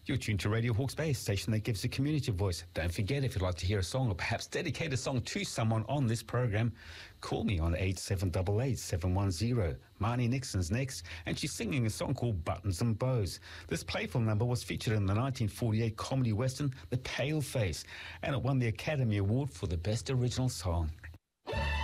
You're tuned to Radio Hawke's Bay, station that gives the community a voice. Don't forget, if you'd like to hear a song or perhaps dedicate a song to someone on this program, call me on 8788 710. Marnie Nixon's next, and she's singing a song called Buttons and Bows. This playful number was featured in the 1948 comedy western The Pale Face, and it won the Academy Award for the Best Original Song.